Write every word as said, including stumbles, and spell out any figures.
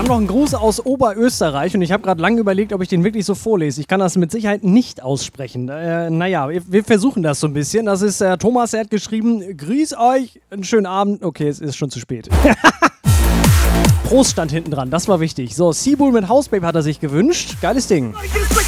haben noch einen Gruß aus Oberösterreich und ich habe gerade lange überlegt, ob ich den wirklich so vorlese. Ich kann das mit Sicherheit nicht aussprechen. Äh, naja, wir, wir versuchen das so ein bisschen. Das ist äh, Thomas, er hat geschrieben, grüß euch, einen schönen Abend. Okay, es ist schon zu spät. Prost stand hinten dran, das war wichtig. So, Seabull mit Housebabe hat er sich gewünscht. Geiles Ding.